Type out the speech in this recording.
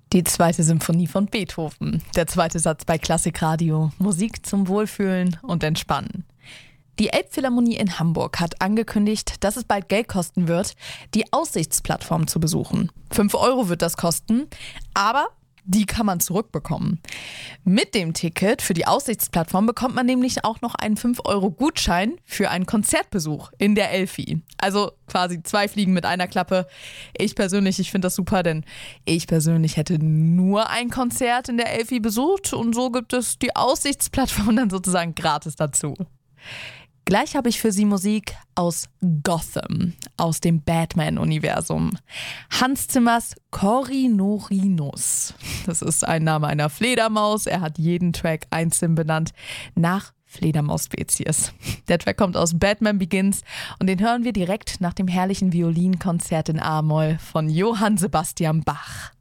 Die zweite Symphonie von Beethoven. Der zweite Satz bei Klassikradio. Musik zum Wohlfühlen und Entspannen. Die Elbphilharmonie in Hamburg hat angekündigt, dass es bald Geld kosten wird, die Aussichtsplattform zu besuchen. 5 Euro wird das kosten, aber die kann man zurückbekommen. Mit dem Ticket für die Aussichtsplattform bekommt man nämlich auch noch einen 5-Euro-Gutschein für einen Konzertbesuch in der Elfi. Also quasi 2 Fliegen mit einer Klappe. Ich finde das super, denn ich persönlich hätte nur ein Konzert in der Elfi besucht und so gibt es die Aussichtsplattform dann sozusagen gratis dazu. Gleich habe ich für Sie Musik aus Gotham, aus dem Batman-Universum. Hans Zimmers Coriolanus. Das ist ein Name einer Fledermaus. Er hat jeden Track einzeln benannt nach Fledermaus-Spezies. Der Track kommt aus Batman Begins und den hören wir direkt nach dem herrlichen Violinkonzert in A-Moll von Johann Sebastian Bach.